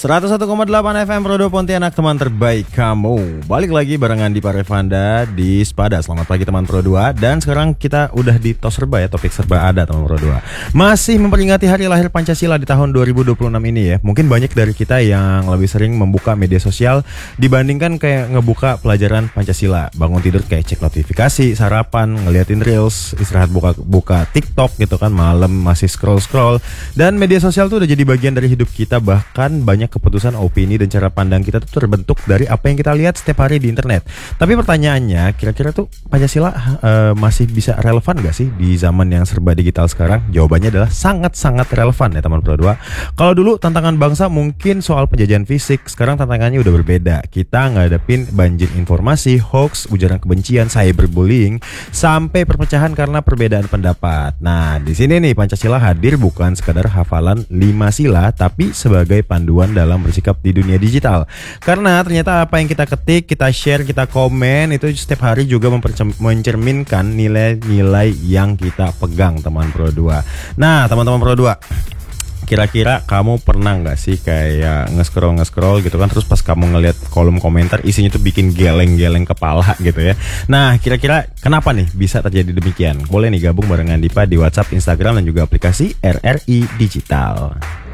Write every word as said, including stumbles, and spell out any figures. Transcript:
seratus satu koma delapan F M Pro dua Pontianak, teman terbaik kamu. Balik lagi barengan di Parevanda di Spada. Selamat pagi teman Pro dua. Dan sekarang kita udah di tos serba ya, topik serba ada teman Pro dua. Masih memperingati hari lahir Pancasila di tahun dua ribu dua puluh enam ini ya. Mungkin banyak dari kita yang lebih sering membuka media sosial dibandingkan kayak ngebuka pelajaran Pancasila. Bangun tidur kayak cek notifikasi, sarapan, ngeliatin reels, istirahat buka buka TikTok gitu kan, malam masih scroll-scroll. Dan media sosial tuh udah jadi bagian dari hidup kita, bahkan banyak banyak keputusan, opini, dan cara pandang kita tuh terbentuk dari apa yang kita lihat setiap hari di internet. Tapi pertanyaannya, kira-kira tuh Pancasila uh, masih bisa relevan gak sih di zaman yang serba digital sekarang? Jawabannya adalah sangat-sangat relevan ya teman Pro dua. Kalau dulu tantangan bangsa mungkin soal penjajahan fisik, sekarang tantangannya udah berbeda. Kita ngadepin banjir informasi, hoax, ujaran kebencian, cyberbullying, sampai perpecahan karena perbedaan pendapat. Nah, di sini nih Pancasila hadir bukan sekadar hafalan lima sila, tapi sebagai panduan dalam bersikap di dunia digital. Karena ternyata apa yang kita ketik, kita share, kita komen itu setiap hari juga mencerminkan nilai-nilai yang kita pegang teman Pro dua. Nah, teman-teman Pro dua, kira-kira kamu pernah nggak sih kayak nge-scroll nge-scroll gitu kan, terus pas kamu ngeliat kolom komentar isinya tuh bikin geleng-geleng kepala gitu ya. Nah, kira-kira kenapa nih bisa terjadi demikian? Boleh nih gabung barengan Dipa di WhatsApp, Instagram, dan juga aplikasi R R I Digital.